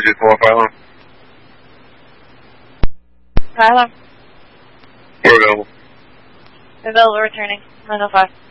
Energy 451. Tyler. We're available. Available returning. 905.